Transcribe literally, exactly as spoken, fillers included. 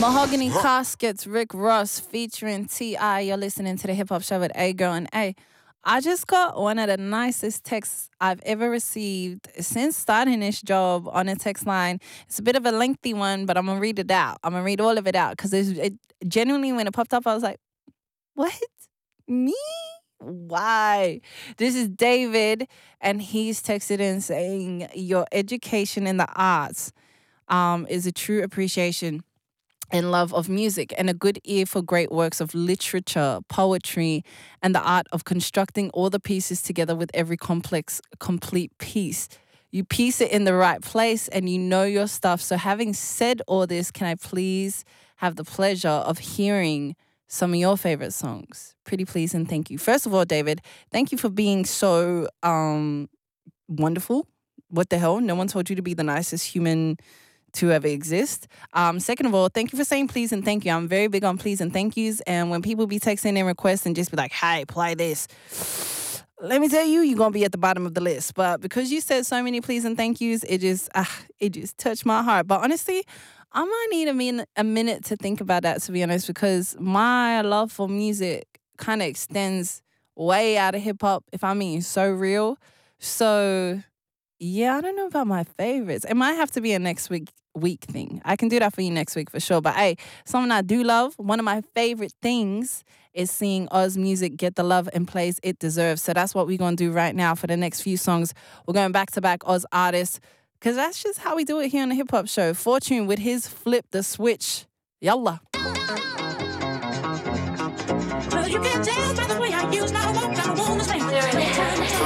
Mahogany Caskets, Rick Ross featuring T I. You're listening to the Hip Hop Show with A Girl. And A, I just got one of the nicest texts I've ever received since starting this job on a text line. It's a bit of a lengthy one, but I'm going to read it out. I'm going to read all of it out because it genuinely, when it popped up, I was like, what? Me? Why? This is David, and he's texted in saying, your education in the arts um, is a true appreciation and love of music and a good ear for great works of literature, poetry, and the art of constructing all the pieces together with every complex, complete piece. You piece it in the right place and you know your stuff. So having said all this, can I please have the pleasure of hearing some of your favorite songs? Pretty please and thank you. First of all, David, thank you for being so um, wonderful. What the hell? No one told you to be the nicest human to ever exist. Um, second of all, thank you for saying please and thank you. I'm very big on please and thank yous. And when people be texting in requests and just be like, hey, play this, let me tell you, you're going to be at the bottom of the list. But because you said so many please and thank yous, it just, uh, it just touched my heart. But honestly, I might need a, min- a minute to think about that, to be honest, because my love for music kind of extends way out of hip-hop, if I'm being so real. So yeah, I don't know about my favorites. It might have to be a next week week thing. I can do that for you next week for sure. But hey, something I do love, one of my favorite things is seeing Oz music get the love and plays it deserves. So that's what we're going to do right now for the next few songs. We're going back to back Oz artists because that's just how we do it here on the Hip Hop Show. Fortune with his Flip the Switch. Yalla. Well, you can tell by the way I use my